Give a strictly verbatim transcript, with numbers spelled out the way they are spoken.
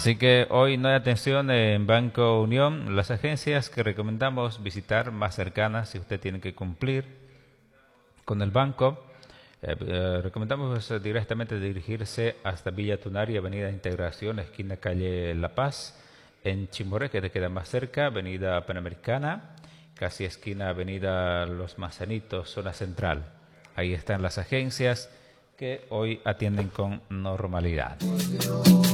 Así que hoy no hay atención en Banco Unión. Las agencias que recomendamos visitar más cercanas, si usted tiene que cumplir con el banco, eh, eh, recomendamos eh, directamente dirigirse hasta Villa Tunari, Avenida Integración, esquina calle La Paz. En Chimoré, que te queda más cerca, Avenida Panamericana, casi esquina Avenida Los Manzanitos, zona central. Ahí están las agencias que hoy atienden con normalidad.